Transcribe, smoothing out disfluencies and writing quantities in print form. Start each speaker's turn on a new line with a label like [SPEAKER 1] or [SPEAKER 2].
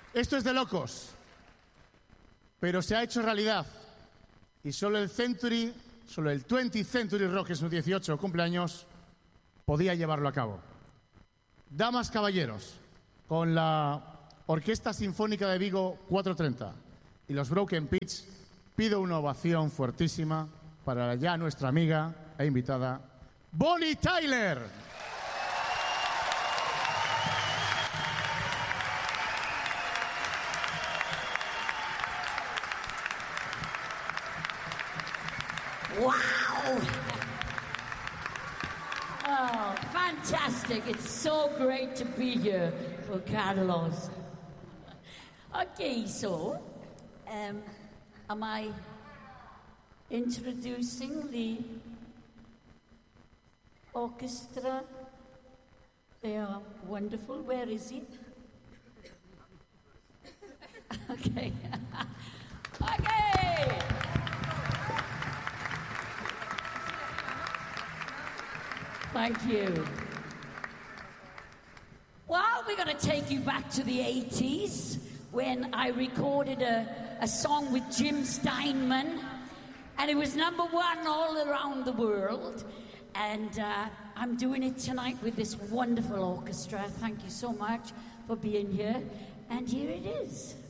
[SPEAKER 1] Esto es de locos, pero se ha hecho realidad. Y solo el 20th Century Rock, en su 18 cumpleaños, podía llevarlo a cabo. Damas, caballeros, con la Orquesta Sinfónica de Vigo 430 y los Broken Pitch, pido una ovación fuertísima para ya nuestra amiga e invitada, Bonnie Tyler.
[SPEAKER 2] Wow! Oh, fantastic. It's so great to be here for Carlos. Okay, so, am I introducing the orchestra? They are wonderful. Where is he? Okay. Okay! Thank you. Well, we're going to take you back to the 80s when I recorded a song with Jim Steinman, and it was #1 all around the world. And I'm doing it tonight with this wonderful orchestra. Thank you so much for being here. And here it is.